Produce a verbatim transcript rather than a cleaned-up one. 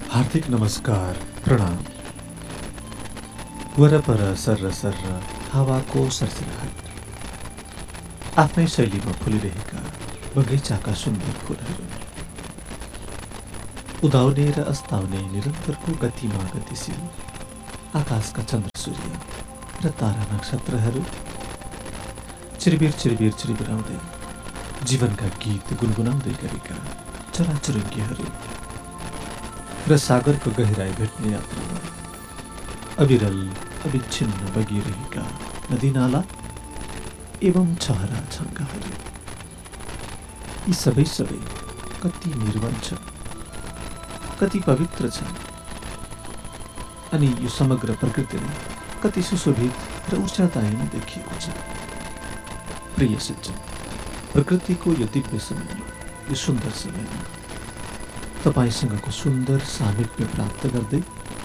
हार्दिक नमस्कार, प्रणाम। वरपर सर्र सर्र हावाको सर्सिराहट, आफ्नै शैलीमा फुलिरहेका बगैँचाका सुन्दर फुलहरू, उदाउने र अस्ताउने निरन्तरको गतिमा गतिशील आकाशका चन्द्र सूर्य र तारा नक्षत्रहरू, चिरबिर चिरबिर चिरबिराउँदै जीवनका गीत गुनगुनाउँदै गरेका चराचुरुङ्गीहरू र सागरको गहिराई भेट्ने यात्रामा अविरल अविच्छिन्न बगिरहेका नदीनाला एवं छहरा छङ्गाहरू, यी सबै सबै कति निर्मल छन्, कति पवित्र छन्, अनि यो समग्र प्रकृतिले कति सुशोभित र ऊर्जादायी देखिएको छ। प्रिय सज्जन, प्रकृतिको यो दिव्य समयमा, यो सुन्दर समयमा तपाईँसँगको सुन्दर सामिप्य प्राप्त गर्दै